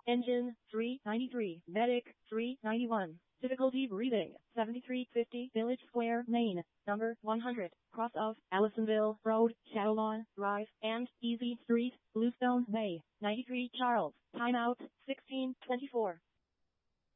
Engine, 393. Medic, 391. Difficulty breathing, 7350 Village Square, Maine. Number 100. Cross of Allisonville Road, Shadowlawn Drive, and Easy Street, Bluestone Bay. 93 Charles. Timeout, 1624.